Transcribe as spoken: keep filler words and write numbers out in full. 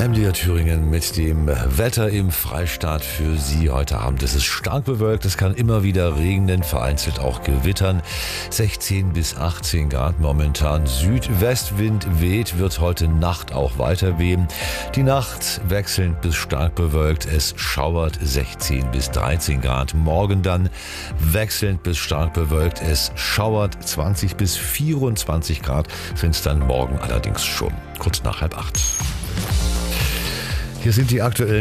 M D R Thüringen mit dem Wetter im Freistaat für Sie heute Abend. Es ist stark bewölkt, es kann immer wieder regnen, vereinzelt auch gewittern. sechzehn bis achtzehn Grad momentan. Südwestwind weht, wird heute Nacht auch weiter wehen. Die Nacht wechselnd bis stark bewölkt, es schauert sechzehn bis dreizehn Grad. Morgen dann wechselnd bis stark bewölkt, es schauert zwanzig bis vierundzwanzig Grad, sind es dann morgen allerdings schon. Kurz nach halb acht. Hier sind die aktuellen